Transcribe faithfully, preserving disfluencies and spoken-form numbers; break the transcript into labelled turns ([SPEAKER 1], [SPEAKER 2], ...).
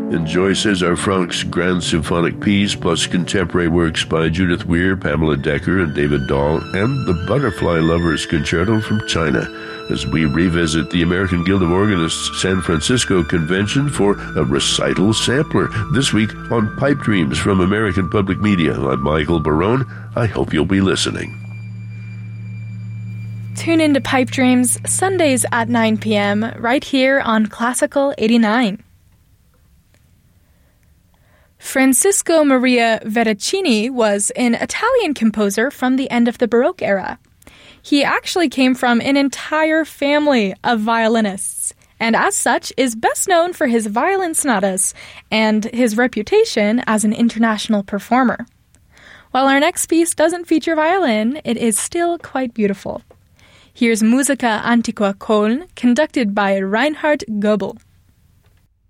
[SPEAKER 1] Enjoy César Franck's Grand Symphonic Piece, plus contemporary works by Judith Weir, Pamela Decker, and David Dahl, and the Butterfly Lovers Concerto from China, as we revisit the American Guild of Organists San Francisco Convention for a recital sampler. This week on Pipe Dreams from American Public Media. I'm Michael Barone. I hope you'll be listening.
[SPEAKER 2] Tune in to Pipe Dreams Sundays at nine p.m. right here on Classical eighty-nine. Francisco Maria Veracini was an Italian composer from the end of the Baroque era. He actually came from an entire family of violinists, and as such is best known for his violin sonatas and his reputation as an international performer. While our next piece doesn't feature violin, it is still quite beautiful. Here's Musica Antiqua Köln, conducted by Reinhard Goebel.